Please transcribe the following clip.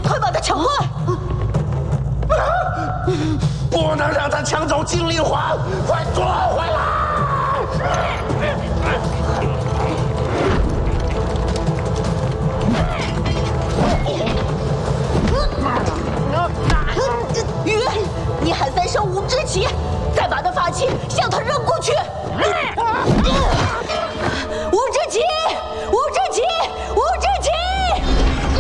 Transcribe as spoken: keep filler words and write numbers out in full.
快把他抢回来！ 不能让他抢走精灵环，快抓！